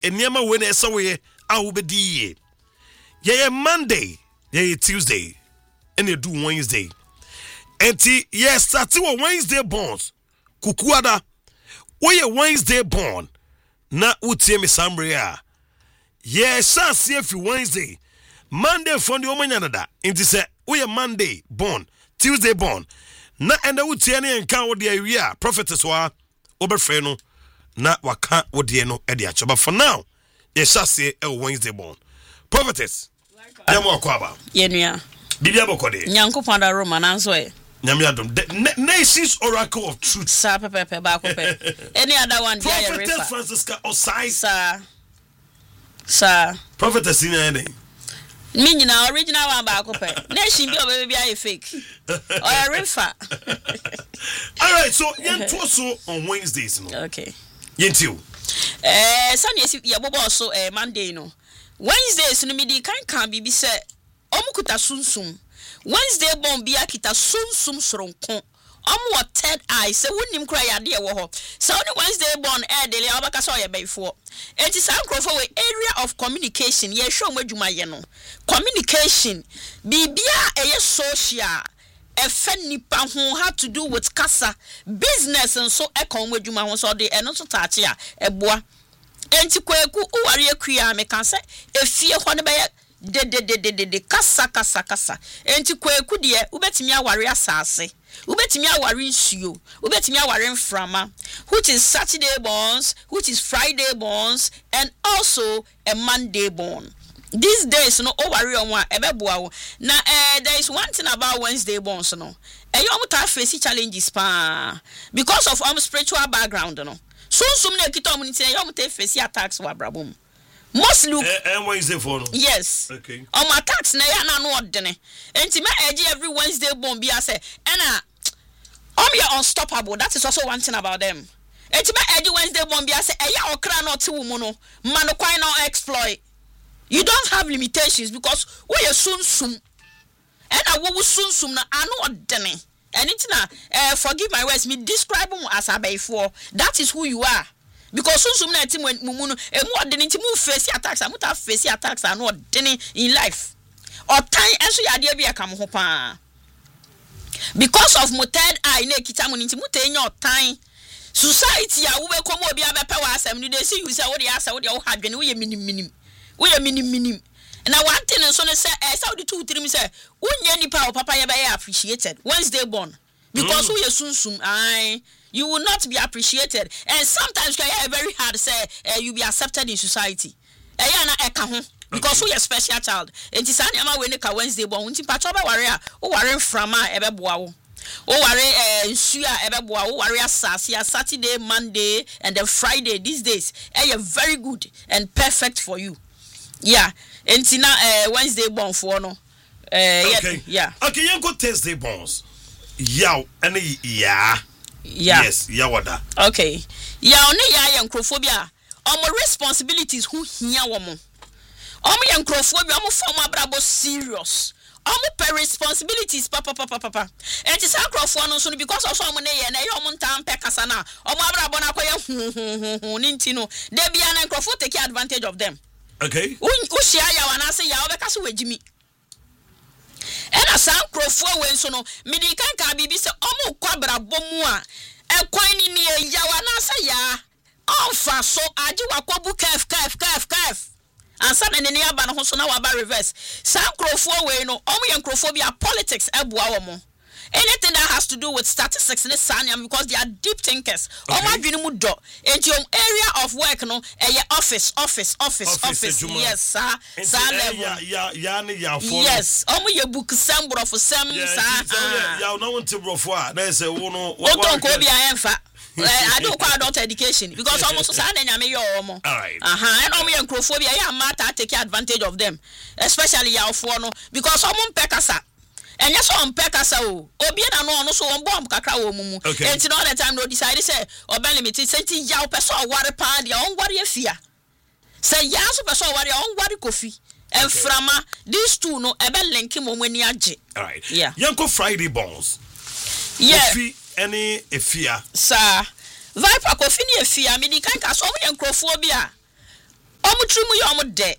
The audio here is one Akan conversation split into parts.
eniema we na esa we a wo bedi ye Monday, ye Tuesday, and you do Wednesday. Enti ye start wo Wednesday bonds. Kukuada we Wednesday born na utie me samrea. Ye chance if Wednesday. Monday from the omanyanada. Enti se we Monday born, Tuesday born. Na enda utie ne enka wo de awia prophetess wa obefre no na waka wo de no e de acho. But for now, ye chance e Wednesday born. Prophetess. Demo akwaba. Yenua. Bibia bokode. Nyankopon da Roma nanso e. Nyamiadom. The Nations Oracle of Truth. Sa pepe ba ko pe. Any other one dia ya refa. Prophetess Francisca Osai. Sa. Prophetess in any. Me nyina original one ba ko pe. Nation bi obaby a fake. Or ya refa. All right, so yen also on Wednesdays no. Okay. Yentiu. Sunday ya bobo so Monday no. Wednesdays no me di kan bibi se omukuta sunsum. Wednesday bon bia kita sunsum soronko. Omo third eye se wonim kra yade wo ho. Se on Wednesday bon dele obaka so ye before. Enti san krofo we area of communication ye hwe omadwuma ye no. Communication bibia eye social efe nipa ho have to do with kasa business and so ekon omadwuma ho so de eno so tache a eboa. Enti kwaku uware akua me kan se efie ho ne be de kasa enti kwaku de ubetimi aware asase ubetimi aware nsuo ubetimi aware mframa which is Saturday bonds, which is Friday bonds, and also a Monday born. These days no oware onwa ebeboa wo na there is one thing about Wednesday bonds no you ta face challenges pa because of spiritual background no so na kita community you ta face attacks wa brabom. Mostly Wednesday for no. Yes. Okay. My tax na ya na no odene. Enti me every Wednesday bomb bi ase. Ena you unstoppable. That is also one thing about them. Enti me Wednesday bomb bi ase eya okra no te wo mu no. Man no kwai no exploit. You don't have limitations because we are sunsum. Ena wo sunsum na anu odene. Anything forgive my words me describe them as abefore. That is who you are. Because sunsum na team mumu no emu odene nti mu face attacks amuta face attacks anu odene in life otan enso yade bia kam ho pa because of mo third eye na kita mu nti muta enya otan society a wo be komo obi abepa wa asem ni dey see you say wo dey asa wo dey wo hadwene wo ye minim na one thing nso ne say Saudi 2-3 say unya nipa o papa ye be appreciated Wednesday born because we sunsum you will not be appreciated, and sometimes it's very hard to say you be accepted in society. Because we are a special child. And it's an Wednesday born. Pachoba warrior, warrior from Ebeboa. Warrior Suya Ebeboa, warrior Sasia, Saturday, Monday, and then Friday. These days, very good and perfect for you. Yeah, and Tina Wednesday born for no. Okay, yeah. Okay, you go Thursday bonds. Yow, and yeah. Yeah. Yes, yawada. Okay. Ya one ya yankrofobia. Omo responsibilities who hiya womo. Omo yankrofobia omo form abrabo serious. Omo per responsibilities papa. And it's ankrofo no so because of some ne ye na ye omo ntam pe kasa na. Omo abrabo na koye ninti no. They be an ankrofo take advantage of them. Okay. Ushia ya wana say ya obeka so wejimi. Ena san krofo we nso no medikan ka bibi se omo kwabra bomu a ekwan ni ne yawa na sa ya onfa so agi wakobu kef ansa na ne aba no ho so na waba reverse san krofo we no omo ye krofo bi a politics eboa wo mo anything that has to do with statistics in Sanyam because they are deep thinkers. Okay. Into area of work, no, office. Yes, sir. Yes. Your book sambro for some ya no want to brofwa. There's a wono. Don't go be I do quite adult education because almost all right. And homophobia, matter take advantage of them, especially your phone because someone pekasa. And yes, on pekasa o. Obiana no so on bomb kakra wo mumu. And all the time no decide say obeli me senti yaw person ware pa dia on ware afia. Say yaso person ware on ware kofi. And frama these two no ebe link mo mani age. All right. Yeah. Yanko Friday balls. Yeah. Kofi any efia. Sir. Viper kofi ni efia me di kan ka so mo yankrofo bia. Omutrumu yomu de.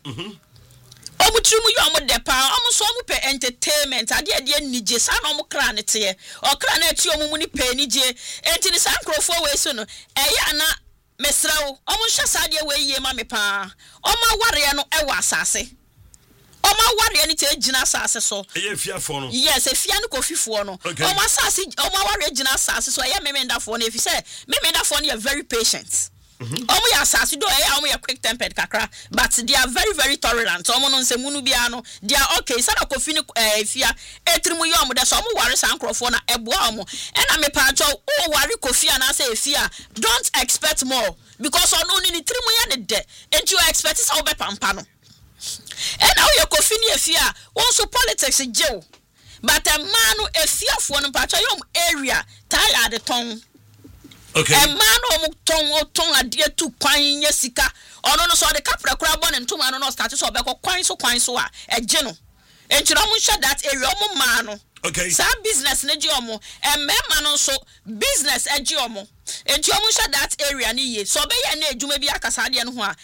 Omutrumu yomu de pa. Omu so omu pe entertainment. Adi nije sa na omu kra ne te. O kra na eti omu muni pe nije. Enti ni sa nkrofo we so no. Eya na mesrawo. Omu hye sade we yie ma me pa. Omu aware no ewa asase. Oma ware ni te gina asase so. Eye fiafo no. Yes, efia no kofifo no. Oma asase, oma ware gina asase so eye memendafo no efi say memendafo no are very patient. Omo ya asase do eye omo ya quick tempered kakra, but they are very very tolerant. Omo no nse munu bia no, they are okay. Sada kofi ni efia etrimu yo omo de so omo ware sankrofo na eboa omo. Ena me pa cho o ware kofi ana say efia, don't expect more because ono ni trimu ya ne de. And you expect is obe pampa no. And now you could finish here. Also politics is jail. But a man who a fear for an area tie at the tongue. Okay. A man or tongue a dear to quine yesika. Or no, so the capra crab one and 2 man no status or back or quine so a general. And you don't shut that area man. Okay. Some business nejomo and man also business ediomo. And you almost shut that area ni so be ya na ejuma bi akasade no ho a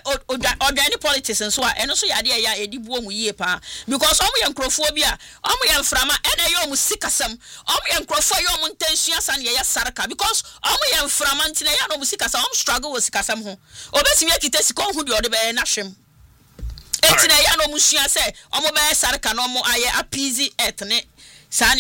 odwane politics and so and also ya de ya edibuo mu yie pa because omo ye nkrofo bi a omo ye mframa ena ye omo sikasam omo ye nkrofo ye omo ntansia san ye sarka because omo ye mframa ntina ya no omo sikasam omo struggle wo sikasam ho obetimi akita sika hu de ode be na hwem etina ya no omo sua se omo be sarka no omo aye appease etne. Okay,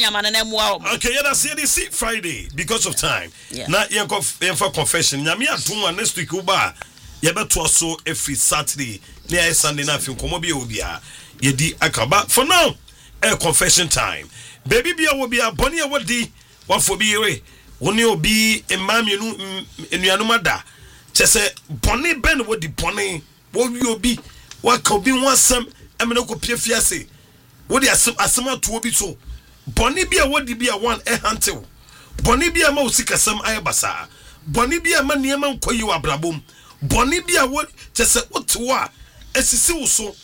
yeah, that's it. See Friday because of time. Yeah. Now, you for confession. Nyami atuma next week uba. You better also every Saturday. Near Sunday night film komo bi obia. Yedi akaba. For now, a confession time. Baby bia will be a bonny awadi. What for be away? Only obi a mam you know in Yanumada. Chese bonny ben what the bonny. What you be? What could be one some? I mean, no copy fiase. What the asama to be so. Boni bia wodi bia one hantew boni bia ma usikasam ayebasa boni bia ma niema nkoyi wa brabom boni bia wo tese wotoa esisi wo so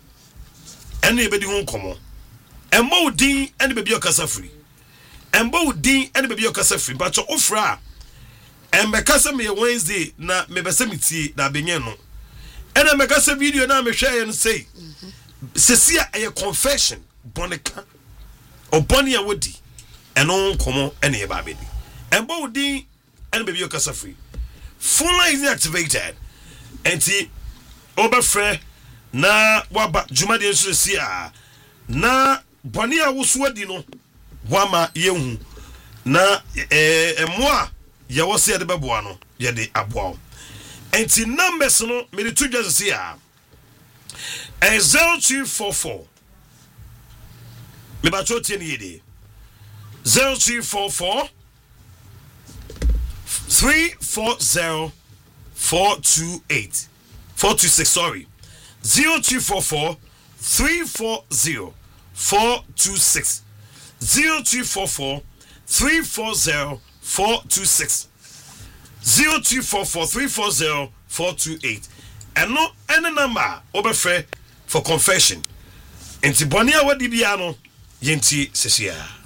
ene ebedi ho nkomo emma udin ene bebi okasa free emba udin ene bebi okasa free but ofra embekasa me Wednesday na mebese mitie na benye no ene mekasa video na mehwe yen say sesia a confession bonika Oboni awodi eno nkomo ene ye ba bedi embo udin ene bebi okasa free phone line is activated enti obafre na waba jumade nso sia na boni awuso adi no wama yehu na emoa ye wo se de beboa no ye de aboa enti numbers no me de to just sia 0244 me ba cho tie ni 0244 340 428 426 sorry 0244 340 426 0244 340 426 0244 340 428 and no any number over for confession. Enti boni awadi bia no yenti sesia.